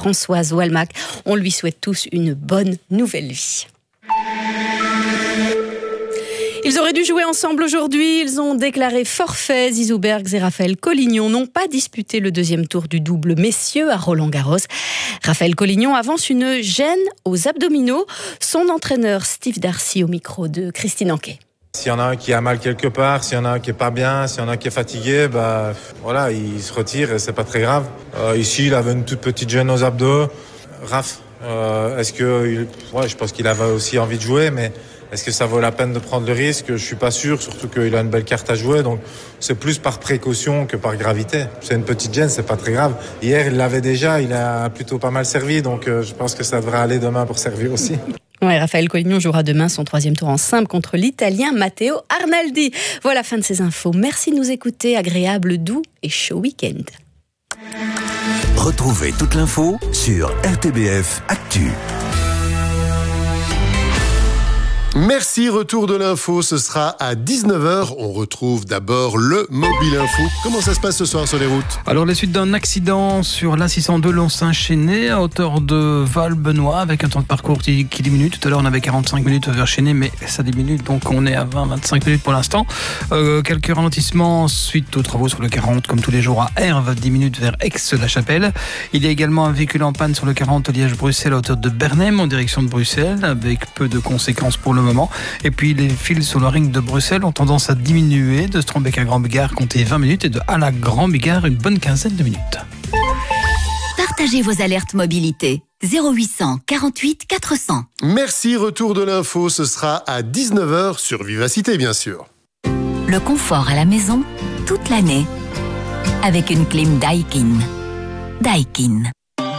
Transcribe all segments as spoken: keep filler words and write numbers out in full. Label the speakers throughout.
Speaker 1: Françoise Walmac. On lui souhaite tous une bonne nouvelle vie. Ils auraient dû jouer ensemble aujourd'hui. Ils ont déclaré forfait. Zizou Bergs et Raphaël Collignon n'ont pas disputé le deuxième tour du double messieurs à Roland-Garros. Raphaël Collignon avance une gêne aux abdominaux. Son entraîneur Steve Darcy au micro de Christine Anquet.
Speaker 2: S'il y en a un qui a mal quelque part, s'il y en a un qui est pas bien, s'il y en a un qui est fatigué, bah voilà, il se retire et c'est pas très grave. Euh, ici, il avait une toute petite gêne aux abdos. Raph, euh, est-ce que, ouais, je pense qu'il avait aussi envie de jouer, mais est-ce que ça vaut la peine de prendre le risque ? Je suis pas sûr, surtout qu'il a une belle carte à jouer, donc c'est plus par précaution que par gravité. C'est une petite gêne, c'est pas très grave. Hier, il l'avait déjà, il a plutôt pas mal servi, donc euh, je pense que ça devrait aller demain pour servir aussi.
Speaker 1: Ouais, Raphaël Collignon jouera demain son troisième tour en simple contre l'Italien Matteo Arnaldi. Voilà, fin de ces infos. Merci de nous écouter. Agréable, doux et chaud week-end.
Speaker 3: Retrouvez toute l'info sur R T B F Actu.
Speaker 4: Merci, retour de l'info, ce sera à dix-neuf heures. On retrouve d'abord le Mobile Info. Comment ça se passe ce soir sur les routes ?
Speaker 5: Alors, les suites d'un accident sur l'A six cent deux Lons-Saint-Chénet à hauteur de Val-Benoît avec un temps de parcours qui diminue. Tout à l'heure, on avait quarante-cinq minutes vers Chénet, mais ça diminue, donc on est à vingt à vingt-cinq minutes pour l'instant. Euh, quelques ralentissements suite aux travaux sur le quarante, comme tous les jours à Herve, dix minutes vers Aix-la-Chapelle. Il y a également un véhicule en panne sur le quarante Liège-Bruxelles à hauteur de Bernheim en direction de Bruxelles, avec peu de conséquences pour le moment. Et puis les fils sur le ring de Bruxelles ont tendance à diminuer. De Strombeck à Grand-Bigard, comptez vingt minutes, et de Halle à Grand-Bigard, une bonne quinzaine de minutes.
Speaker 6: Partagez vos alertes mobilité. zéro huit cent quarante-huit quatre cents.
Speaker 4: Merci, retour de l'info, ce sera à dix-neuf heures sur Vivacité, bien sûr.
Speaker 6: Le confort à la maison, toute l'année, avec une clim Daikin. Daikin.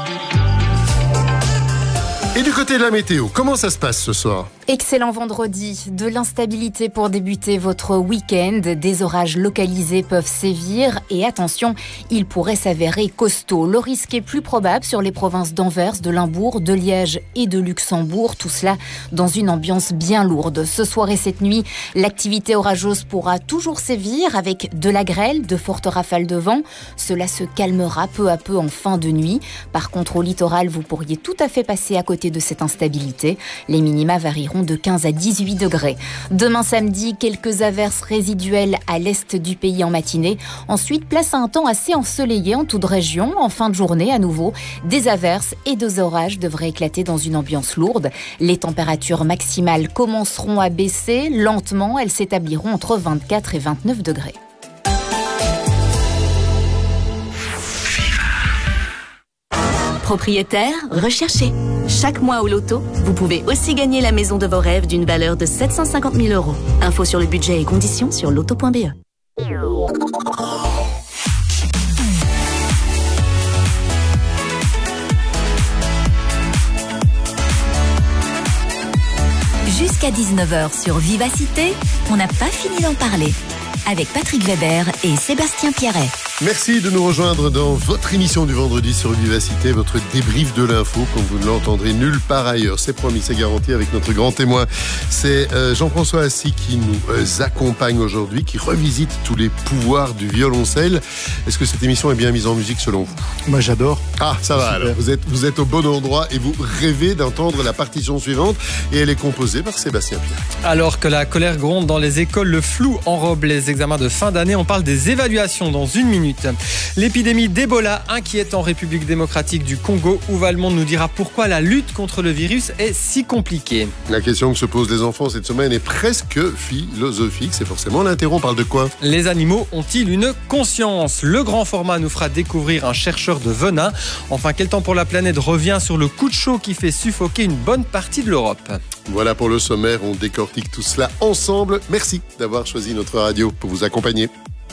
Speaker 4: Et du côté de la météo, comment ça se passe ce soir ?
Speaker 7: Excellent vendredi, de l'instabilité pour débuter votre week-end. Des orages localisés peuvent sévir et attention, ils pourraient s'avérer costauds. Le risque est plus probable sur les provinces d'Anvers, de Limbourg, de Liège et de Luxembourg. Tout cela dans une ambiance bien lourde. Ce soir et cette nuit, l'activité orageuse pourra toujours sévir avec de la grêle, de fortes rafales de vent. Cela se calmera peu à peu en fin de nuit. Par contre, au littoral, vous pourriez tout à fait passer à côté de cette instabilité. Les minima varieront de quinze à dix-huit degrés. Demain samedi, quelques averses résiduelles à l'est du pays en matinée. Ensuite, place à un temps assez ensoleillé en toute région. En fin de journée, à nouveau, des averses et des orages devraient éclater dans une ambiance lourde. Les températures maximales commenceront à baisser lentement. Elles s'établiront entre vingt-quatre et vingt-neuf degrés.
Speaker 8: Propriétaire, recherché. Chaque mois au loto, vous pouvez aussi gagner la maison de vos rêves d'une valeur de sept cent cinquante mille euros. Info sur le budget et conditions sur loto point b e.
Speaker 6: Jusqu'à dix-neuf heures sur Vivacité, on n'a pas fini d'en parler. Avec Patrick Weber et Sébastien Pierret.
Speaker 4: Merci de nous rejoindre dans votre émission du vendredi sur Vivacité, votre débrief de l'info, comme vous ne l'entendrez nulle part ailleurs. C'est promis, c'est garanti, avec notre grand témoin. C'est euh, Jean-François Assy qui nous euh, accompagne aujourd'hui, qui revisite tous les pouvoirs du violoncelle. Est-ce que cette émission est bien mise en musique selon vous ?
Speaker 9: Moi, j'adore.
Speaker 4: Ah, ça va. Super. Alors. Vous êtes, vous êtes au bon endroit et vous rêvez d'entendre la partition suivante. Et elle est composée par Sébastien Pierret.
Speaker 10: Alors que la colère gronde dans les écoles, le flou enrobe les examens de fin d'année. On parle des évaluations dans une minute. L'épidémie d'Ebola inquiète en République démocratique du Congo. Où va le monde nous dira pourquoi la lutte contre le virus est si compliquée.
Speaker 4: La question que se posent les enfants cette semaine est presque philosophique. C'est forcément l'interro. On parle de quoi ?
Speaker 10: Les animaux ont-ils une conscience ? Le grand format nous fera découvrir un chercheur de venin. Enfin, quel temps pour la planète revient sur le coup de chaud qui fait suffoquer une bonne partie de l'Europe.
Speaker 4: Voilà pour le sommaire. On décortique tout cela ensemble. Merci d'avoir choisi notre radio pour vous accompagner.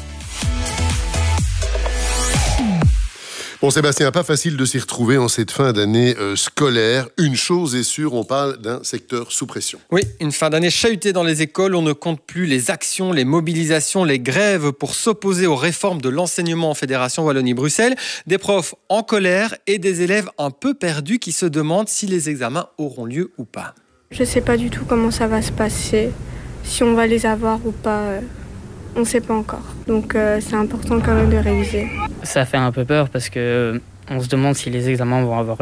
Speaker 4: Bon, Sébastien, pas facile de s'y retrouver en cette fin d'année euh, scolaire. Une chose est sûre, on parle d'un secteur sous pression.
Speaker 10: Oui, une fin d'année chahutée dans les écoles. On ne compte plus les actions, les mobilisations, les grèves pour s'opposer aux réformes de l'enseignement en Fédération Wallonie-Bruxelles. Des profs en colère et des élèves un peu perdus qui se demandent si les examens auront lieu ou pas.
Speaker 11: Je ne sais pas du tout comment ça va se passer, si on va les avoir ou pas. Euh... On ne sait pas encore. Donc euh, c'est important quand même de réviser.
Speaker 12: Ça fait un peu peur parce que euh, on se demande si les examens vont avoir